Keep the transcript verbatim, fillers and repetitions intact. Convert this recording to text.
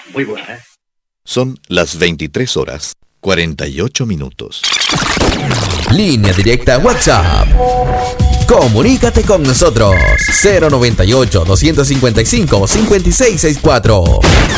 Muy buena, ¿eh? Son las veintitrés horas, cuarenta y ocho minutos. Línea directa WhatsApp. Comunícate con nosotros. cero noventa y ocho, doscientos cincuenta y cinco, cincuenta y seis sesenta y cuatro.